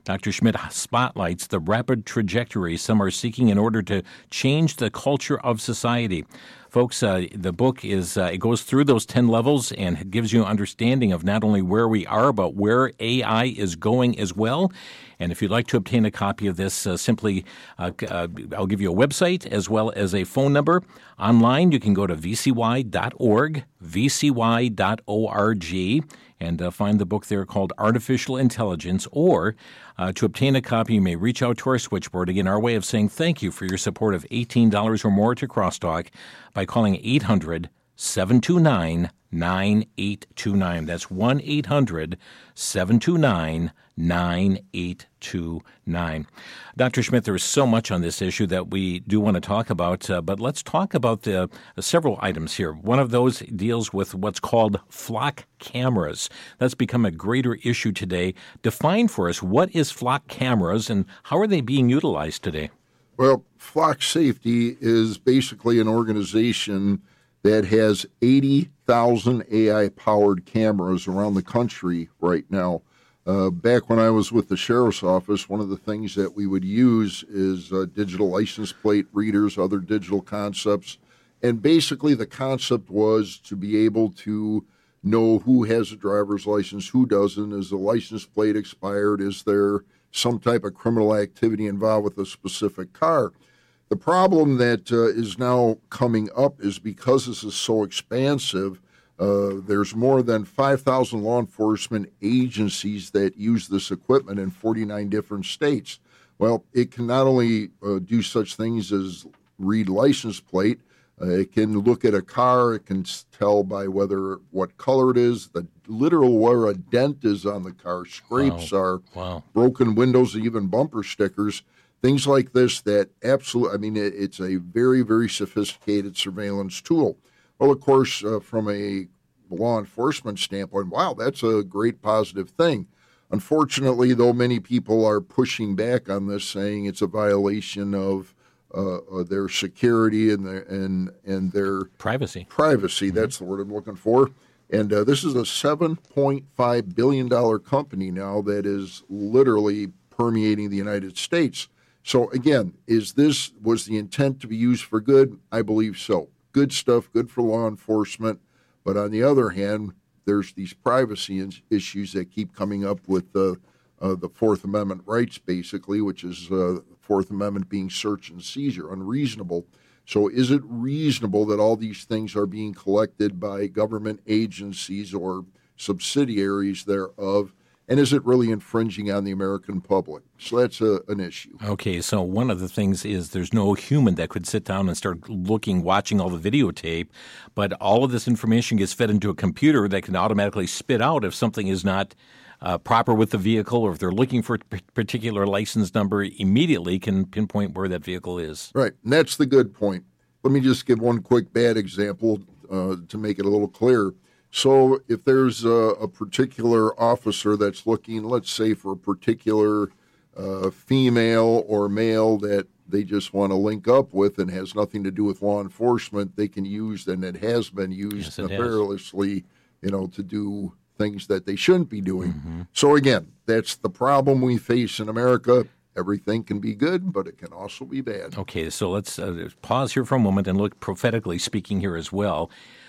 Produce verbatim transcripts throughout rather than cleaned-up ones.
Doctor Schmidt spotlights the rapid trajectory some are seeking in order to change the culture of society. Folks, uh, the book is uh, it goes through those ten levels and it gives you an understanding of not only where we are, but where A I is going as well. And if you'd like to obtain a copy of this, uh, simply uh, uh, I'll give you a website as well as a phone number. Online, you can go to v c y dot org, v c y dot org, and uh, find the book there called Artificial Intelligence. Or uh, to obtain a copy, you may reach out to our switchboard. Again, our way of saying thank you for your support of eighteen dollars or more to Crosstalk by calling eight hundred, seven two nine, nine eight two nine. That's one eight hundred, seven two nine, nine eight two nine. Doctor Schmidt, there is so much on this issue that we do want to talk about, uh, but let's talk about the, uh, several items here. One of those deals with what's called flock cameras. That's become a greater issue today. Define for us, what is flock cameras and how are they being utilized today? Well, Flock Safety is basically an organization that has eighty thousand A I-powered cameras around the country right now. Uh, back when I was with the sheriff's office, one of the things that we would use is uh, digital license plate readers, other digital concepts. And basically the concept was to be able to know who has a driver's license, who doesn't. Is the license plate expired? Is there some type of criminal activity involved with a specific car? The problem that uh, is now coming up is because this is so expansive, uh, there's more than five thousand law enforcement agencies that use this equipment in forty-nine different states. Well, it can not only uh, do such things as read license plate, uh, it can look at a car, it can tell by whether what color it is, the literal where a dent is on the car, scrapes Wow. are, Wow. broken windows, even bumper stickers. Things like this that absolutely, I mean, it, it's a very, very sophisticated surveillance tool. Well, of course, uh, from a law enforcement standpoint, wow, that's a great positive thing. Unfortunately, though, many people are pushing back on this, saying it's a violation of uh, uh, their security and their, and, and their Privacy. Privacy, mm-hmm. That's the word I'm looking for. And uh, this is a seven point five billion dollars company now that is literally permeating the United States. So again, is this, was the intent to be used for good? I believe so. Good stuff, good for law enforcement. But on the other hand, there's these privacy issues that keep coming up with the, uh, the Fourth Amendment rights, basically, which is uh, Fourth Amendment being search and seizure, unreasonable. So is it reasonable that all these things are being collected by government agencies or subsidiaries thereof? And is it really infringing on the American public? So that's a, an issue. Okay, so one of the things is there's no human that could sit down and start looking, watching all the videotape, but all of this information gets fed into a computer that can automatically spit out if something is not uh, proper with the vehicle, or if they're looking for a particular license number, immediately can pinpoint where that vehicle is. Right, and that's the good point. Let me just give one quick bad example uh, to make it a little clearer. So if there's a, a particular officer that's looking, let's say, for a particular uh, female or male that they just want to link up with and has nothing to do with law enforcement, they can use, and it has been used yes, nefariously, you know, to do things that they shouldn't be doing. Mm-hmm. So again, that's the problem we face in America. Everything can be good, but it can also be bad. Okay, so let's uh, pause here for a moment and look prophetically speaking here as well.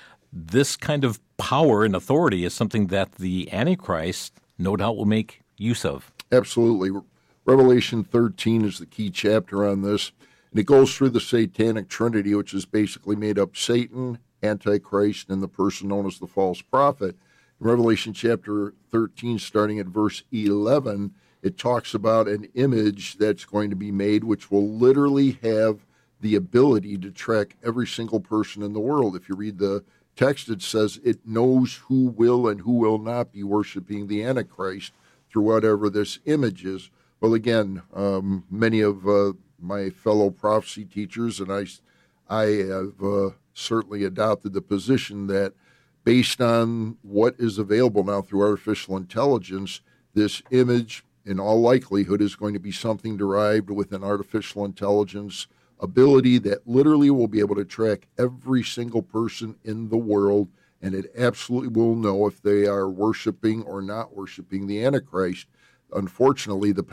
This kind of power and authority is something that the Antichrist no doubt will make use of. Absolutely. Revelation thirteen is the key chapter on this, and it goes through the satanic trinity, which is basically made up Satan, Antichrist, and the person known as the false prophet. In Revelation chapter thirteen, starting at verse eleven, it talks about an image that's going to be made, which will literally have the ability to track every single person in the world. If you read the text, it says it knows who will and who will not be worshiping the Antichrist through whatever this image is. Well, again, um, many of uh, my fellow prophecy teachers and I, I have uh, certainly adopted the position that based on what is available now through artificial intelligence, this image in all likelihood is going to be something derived with an artificial intelligence ability that literally will be able to track every single person in the world, and it absolutely will know if they are worshiping or not worshiping the Antichrist. Unfortunately, the